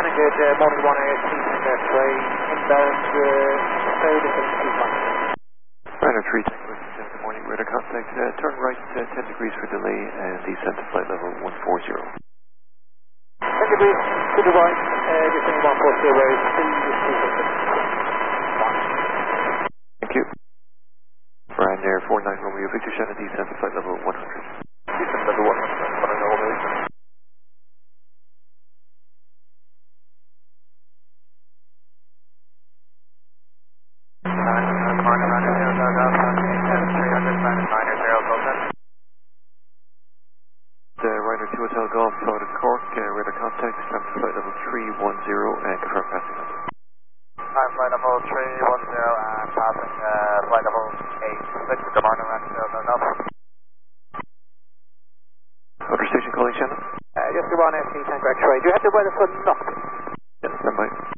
Shannon, good morning, 1 AST, X-ray, inbound, Australia, 2 Ryder 3, good morning, radar contact, turn right 10 degrees for delay and descend to flight level 140. 10 degrees, to the right, descending 140, road 2, Thank you. Ryanair 49 Romeo Victor Shannon, descend to flight level 100. Descend level 100, what I know about it. Ryder 2 Hotel Golf, Florida Cork, radar contact, climb to flight level 310 and confirm passing number. Climb flight level 310 and passing flight level 86, good morning, Outer station calling Shannon? Just the 1 ST, Tango X-ray, do you have the weather for knock? Yes, stand by.